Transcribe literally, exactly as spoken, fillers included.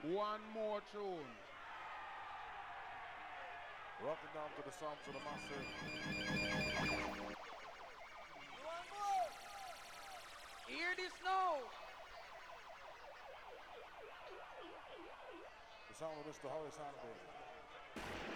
One more tune. Rocking down to the sounds of the massive. One more. Hear this now. The sound of Mister Horace Andy.